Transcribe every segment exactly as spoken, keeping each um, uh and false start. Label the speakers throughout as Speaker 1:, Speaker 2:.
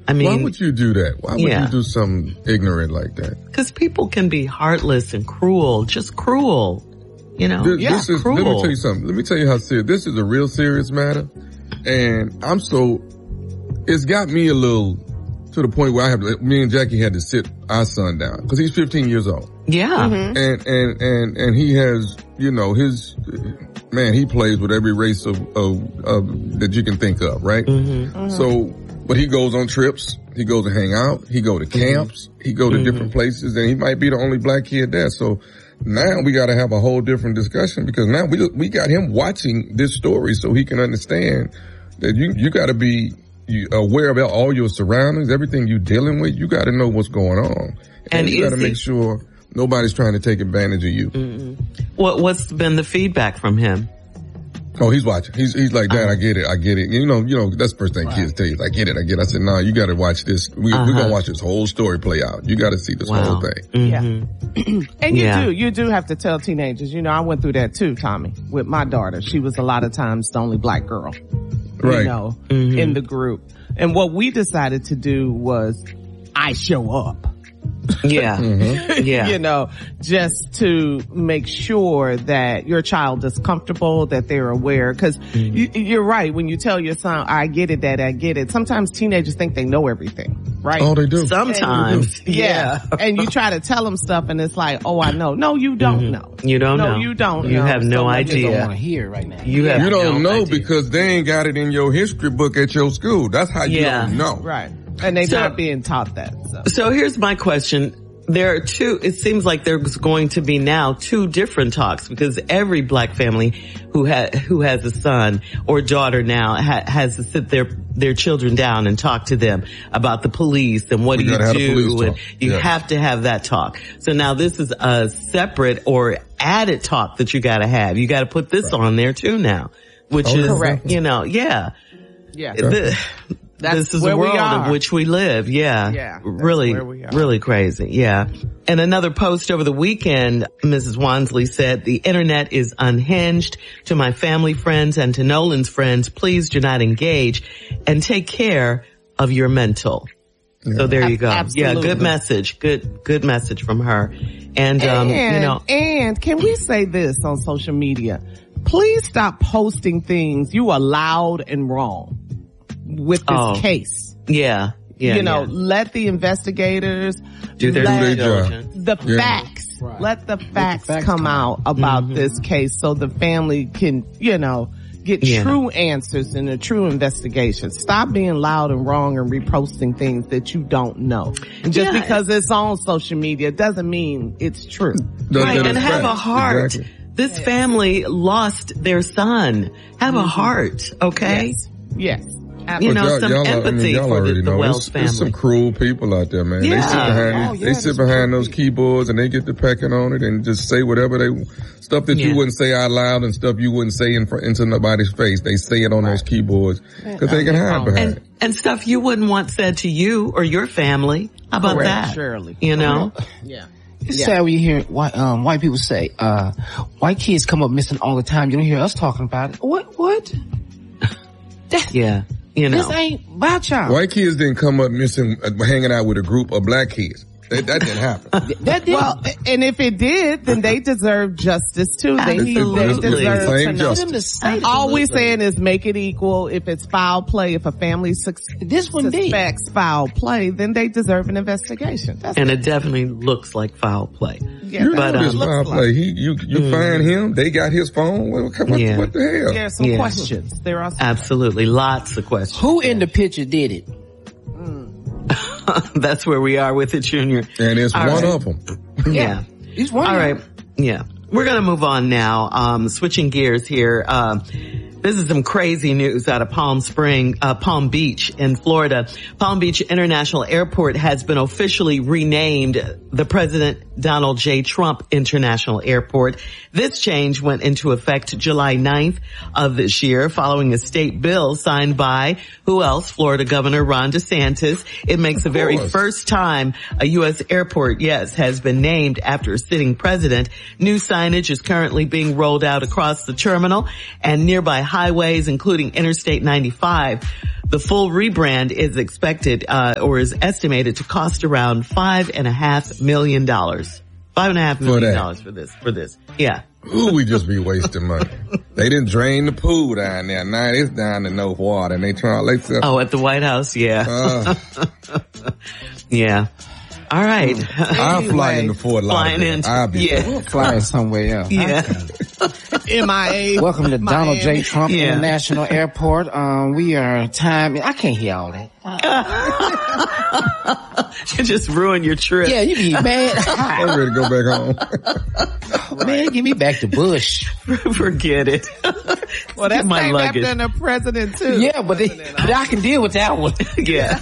Speaker 1: I mean,
Speaker 2: why would you do that? Why would
Speaker 1: yeah.
Speaker 2: you do something ignorant like that?
Speaker 1: Because people can be heartless and cruel, just cruel. You know,
Speaker 2: this,
Speaker 1: yeah,
Speaker 2: this is,
Speaker 1: cruel.
Speaker 2: Let me tell you something. Let me tell you how serious. This is a real serious matter. And I'm so, it's got me a little, to the point where I have, me and Jackie had to sit our son down. Because he's fifteen years old.
Speaker 1: Yeah.
Speaker 2: Mm-hmm. And, and, and, and he has, you know, his, man, he plays with every race of, of, of that you can think of, right? Mm-hmm. Mm-hmm. So, but he goes on trips. He goes to hang out. He go to camps. Mm-hmm. He go to mm-hmm. different places, and he might be the only black kid there. So now we got to have a whole different discussion, because now we we got him watching this story so he can understand that you you got to be aware of all your surroundings, everything you're dealing with. You got to know what's going on, and, and you got to make sure nobody's trying to take advantage of you.
Speaker 1: Mm-hmm. What what's been the feedback from him?
Speaker 2: Oh, he's watching. He's, he's like, Dad, I get it. I get it. You know, you know, that's the first thing right. kids tell you. I get it. I get it. I said, no, you got to watch this. We, uh-huh. We're going to watch this whole story play out. You got to see this
Speaker 1: wow.
Speaker 2: whole thing.
Speaker 3: Mm-hmm. Yeah. And you yeah. do, you do have to tell teenagers, you know, I went through that too, Tommy, with my daughter. She was a lot of times the only black girl,
Speaker 2: right.
Speaker 3: you know,
Speaker 1: mm-hmm.
Speaker 3: in the group. And what we decided to do was I show up.
Speaker 1: Yeah.
Speaker 2: Mm-hmm.
Speaker 1: Yeah.
Speaker 3: You know, just to make sure that your child is comfortable, that they're aware. Cause mm-hmm. you, you're right. When you tell your son, I get it, Dad, I get it. Sometimes teenagers think they know everything, right?
Speaker 2: Oh, they do.
Speaker 1: Sometimes.
Speaker 3: And, yeah. And you try to tell them stuff and it's like, oh, I know. No, you don't
Speaker 1: mm-hmm.
Speaker 3: know.
Speaker 1: You don't
Speaker 3: no,
Speaker 1: know.
Speaker 3: No, you don't
Speaker 1: you
Speaker 3: know.
Speaker 1: have no
Speaker 3: so
Speaker 1: idea.
Speaker 4: You don't want to hear right now.
Speaker 1: You, have
Speaker 2: you don't
Speaker 1: no
Speaker 2: know
Speaker 1: idea.
Speaker 2: because they ain't got it in your history book at your school. That's how you
Speaker 1: yeah.
Speaker 2: don't know.
Speaker 3: Right. And they're
Speaker 1: so,
Speaker 3: not being taught that. So.
Speaker 1: so here's my question. There are two, it seems like there's going to be now two different talks, because every black family who ha, who has a son or daughter now ha, has to sit their, their children down and talk to them about the police and what
Speaker 2: we
Speaker 1: do you do, and you
Speaker 2: yeah.
Speaker 1: have to have that talk. So now this is a separate or added talk that you gotta have. You gotta put this right. on there too now, which
Speaker 2: oh,
Speaker 1: is,
Speaker 3: correct.
Speaker 1: you know, yeah.
Speaker 3: Yeah.
Speaker 1: The,
Speaker 3: That's
Speaker 1: this is
Speaker 3: where
Speaker 1: the world
Speaker 3: we are.
Speaker 1: in which we live. Yeah.
Speaker 3: Yeah.
Speaker 1: Really,
Speaker 3: where we are.
Speaker 1: really crazy. Yeah. And another post over the weekend, Missus Wansley said, the internet is unhinged. To my family friends and to Nolan's friends, please do not engage and take care of your mental. Yeah. So there you go.
Speaker 3: Absolutely.
Speaker 1: Yeah. Good message. Good, good message from her. And, um,
Speaker 3: and,
Speaker 1: you know.
Speaker 3: And can we say this on social media? Please stop posting things you are loud and wrong with this
Speaker 1: oh,
Speaker 3: case.
Speaker 1: Yeah. Yeah.
Speaker 3: You know,
Speaker 1: yeah.
Speaker 3: let the investigators
Speaker 1: do their
Speaker 3: let
Speaker 1: diligence.
Speaker 3: The
Speaker 2: yeah.
Speaker 3: facts.
Speaker 4: Right.
Speaker 3: Let the facts,
Speaker 4: facts
Speaker 3: come
Speaker 4: come
Speaker 3: out about
Speaker 1: mm-hmm.
Speaker 3: this case so the family can, you know, get
Speaker 1: yeah.
Speaker 3: true answers and a true investigation. Stop being loud and wrong and reposting things that you don't know. And just
Speaker 1: yeah.
Speaker 3: because it's on social media doesn't mean it's true.
Speaker 1: Right. And have
Speaker 2: fact.
Speaker 1: a heart.
Speaker 2: Exactly.
Speaker 1: This family lost their son. Have mm-hmm. a heart, okay?
Speaker 3: Yes. Yes.
Speaker 1: You know,
Speaker 2: y'all,
Speaker 1: some
Speaker 2: y'all,
Speaker 1: empathy
Speaker 2: I mean, y'all
Speaker 1: for
Speaker 2: already
Speaker 1: the, the
Speaker 2: know.
Speaker 1: Wells
Speaker 2: There's,
Speaker 1: family.
Speaker 2: there's some cruel people out there, man.
Speaker 1: Yeah.
Speaker 2: They sit behind,
Speaker 4: Oh, yeah,
Speaker 2: they sit behind those keyboards and they get to pecking on it and just say whatever they, stuff that
Speaker 1: yeah.
Speaker 2: you wouldn't say out loud and stuff you wouldn't say in front, into nobody's face. They say it on right. those keyboards because they can hide behind
Speaker 1: and,
Speaker 2: it.
Speaker 1: And stuff you wouldn't want said to you or your family. How about
Speaker 3: Correct,
Speaker 1: that?
Speaker 3: Surely.
Speaker 1: You know?
Speaker 3: Yeah.
Speaker 4: It's
Speaker 3: yeah.
Speaker 4: sad when you hear white, um, white people say, uh, white kids come up missing all the time. You don't hear us talking about it. What, what?
Speaker 1: That, yeah. You know.
Speaker 4: This ain't about y'all.
Speaker 2: White kids didn't come up missing, uh, hanging out with a group of black kids. That, that didn't happen.
Speaker 4: that did.
Speaker 3: Well, and if it did, then they deserve justice too. They, they
Speaker 1: Absolutely.
Speaker 3: deserve
Speaker 2: The same
Speaker 3: to know.
Speaker 2: justice.
Speaker 3: All we're saying is make it equal. If it's foul play, if a family su-
Speaker 4: This one did.
Speaker 3: suspects foul play, then they deserve an investigation. That's
Speaker 1: and it definitely looks like foul play.
Speaker 3: Yeah,
Speaker 2: You
Speaker 1: but,
Speaker 2: know this
Speaker 1: um,
Speaker 2: foul play. He, you, you
Speaker 1: mm.
Speaker 2: find him. They got his phone. What, what,
Speaker 1: Yeah.
Speaker 2: what the hell?
Speaker 3: There are some
Speaker 1: Yeah.
Speaker 3: questions. There are some
Speaker 1: Absolutely. Lots of questions.
Speaker 4: Who in the picture did it?
Speaker 1: That's where we are with it, Junior.
Speaker 2: And it's
Speaker 1: All
Speaker 2: one
Speaker 1: right.
Speaker 2: of them.
Speaker 1: Yeah.
Speaker 4: He's one.
Speaker 1: All right. Yeah. We're going to move on now. Um, switching gears here. Um, this is some crazy news out of Palm Spring, uh, Palm Beach in Florida. Palm Beach International Airport has been officially renamed the President Donald J. Trump International Airport. This change went into effect July ninth of this year following a state bill signed by, who else? Florida Governor Ron DeSantis. It makes the very first time a U S airport, yes, has been named after a sitting president. New signage is currently being rolled out across the terminal and nearby highways, including Interstate ninety-five. The full rebrand is expected, uh, or is estimated to cost around five and a half million dollars. Five and a half million dollars for this, for this. Yeah.
Speaker 2: Ooh, we just be wasting money. They didn't drain the pool down there. Now it's down to no water and they try to like stuff.
Speaker 1: Oh, at the White House, yeah. Uh. Yeah. All right.
Speaker 2: I'll
Speaker 3: Anyway,
Speaker 2: fly into Fort
Speaker 1: flying
Speaker 2: Lauderdale.
Speaker 1: into-
Speaker 2: I'll be
Speaker 1: yeah.
Speaker 2: there.
Speaker 4: Flying somewhere else.
Speaker 1: Yeah.
Speaker 3: M I A.
Speaker 4: Welcome to Donald J.
Speaker 3: Miami.
Speaker 4: Trump
Speaker 1: Yeah.
Speaker 4: International Airport. Um, we are time. I can't hear all that.
Speaker 1: You just ruined your trip.
Speaker 4: Yeah, you be mad.
Speaker 2: I'm ready to go back home.
Speaker 4: Man, give me back to Bush.
Speaker 1: Forget it.
Speaker 3: Well, that's
Speaker 1: my
Speaker 3: named
Speaker 1: luggage.
Speaker 3: after the president too.
Speaker 4: Yeah, but, they, but I can deal with that one.
Speaker 1: Yeah.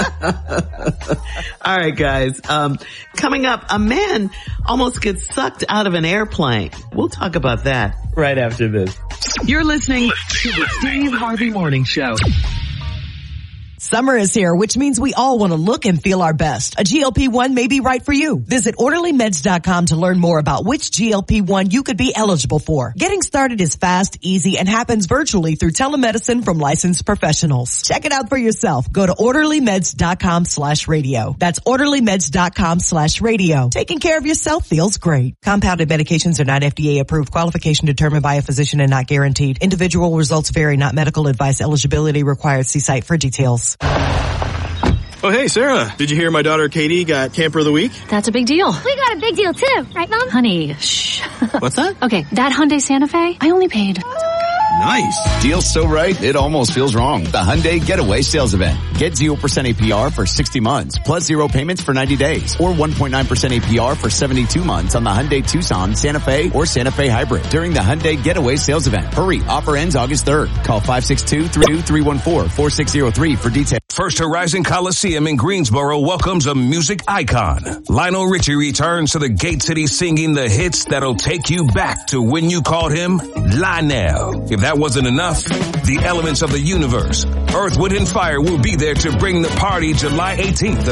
Speaker 1: All right, guys. Um, coming up, a man almost gets sucked out of an airplane. We'll talk about that right after this. You're listening to the Steve Harvey Morning Show.
Speaker 5: Summer is here, which means we all want to look and feel our best. A G L P one may be right for you. Visit orderly meds dot com to learn more about which G L P one you could be eligible for. Getting started is fast, easy, and happens virtually through telemedicine from licensed professionals. Check it out for yourself. Go to orderly meds dot com slash radio. That's orderly meds dot com slash radio. Taking care of yourself feels great. Compounded medications are not F D A approved. Qualification determined by a physician and not guaranteed. Individual results vary, not medical advice. Eligibility required. See site for details.
Speaker 6: Oh, hey, Sarah. Did you hear my daughter Katie got Camper of the Week?
Speaker 7: That's a big deal.
Speaker 8: We got a big deal too, right, Mom?
Speaker 7: Honey, shh.
Speaker 6: What's that?
Speaker 7: Okay, that Hyundai Santa Fe, I only paid.
Speaker 6: Nice.
Speaker 9: Deal's so right, it almost feels wrong. The Hyundai Getaway Sales Event. Get zero percent A P R for sixty months, plus zero payments for ninety days, or one point nine percent A P R for seventy-two months on the Hyundai Tucson, Santa Fe, or Santa Fe Hybrid during the Hyundai Getaway Sales Event. Hurry, offer ends August third. Call five six two, three two, three one four, four six zero three for details.
Speaker 10: First Horizon Coliseum in Greensboro welcomes a music icon. Lionel Richie returns to the Gate City singing the hits that'll take you back to when you called him Lionel. If that wasn't enough, the elements of the universe, Earth, Wind, and Fire will be there to bring the party July eighteenth. The